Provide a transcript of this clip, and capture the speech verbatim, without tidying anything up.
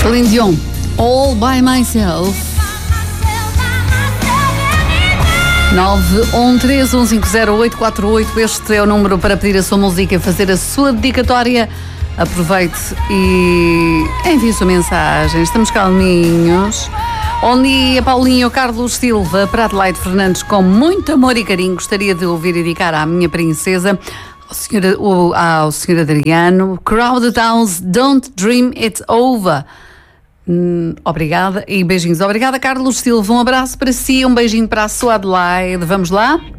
Celine Dion, All By Myself. nove um três um cinco zero oito quatro oito. Este é o número para pedir a sua música e fazer a sua dedicatória. Aproveite e envie sua mensagem. Estamos calminhos. Bom dia, Paulinho. Carlos Silva, para Adelaide Fernandes, com muito amor e carinho. Gostaria de ouvir e dedicar à minha princesa, ao senhor, ao senhor Adriano. Crowded House, Don't Dream It's Over. Hum, obrigada e beijinhos. Obrigada, Carlos Silva. Um abraço para si, um beijinho para a sua Adelaide. Vamos lá?